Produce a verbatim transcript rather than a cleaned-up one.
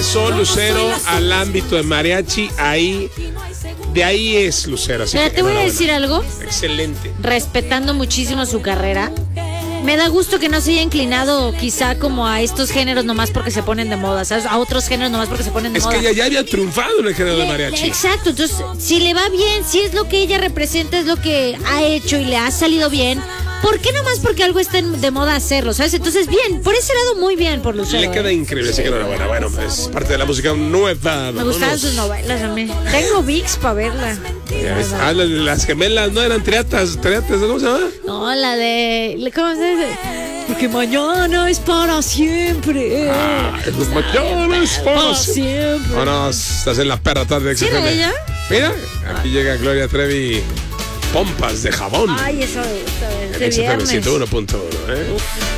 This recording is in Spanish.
regresó Lucero al ámbito de mariachi, ahí, de ahí es Lucero. Así Mira, que te voy a enhorabuena. decir algo. Excelente. Respetando muchísimo su carrera, me da gusto que no se haya inclinado quizá como a estos géneros nomás porque se ponen de moda, ¿sabes? A otros géneros nomás porque se ponen de Es moda. que ella ya había triunfado en el género de mariachi. Exacto, entonces si le va bien, si es lo que ella representa, es lo que ha hecho y le ha salido bien, ¿por qué nomás porque algo está en- de moda hacerlo, ¿sabes? Entonces bien, por ese lado muy bien por Lucero. Le queda ¿eh? increíble, así que enhorabuena. Bueno, es parte de la música nueva. Me gustaban sus novelas a mí. Tengo VIX para verla. Ya ves. Ah, las, las gemelas no eran triatas, triatas, ¿cómo se llama? No, la de... ¿Cómo se dice? Porque mañana es para siempre. Ah, los mañanas, Para siempre. Vámonos, estás en la perra tarde. ¿Sí era X F M. ella? Mira, aquí llega Gloria Trevi, pompas de jabón. Ay, eso me gusta. En Este X F M viernes. ciento uno punto uno, ¿eh?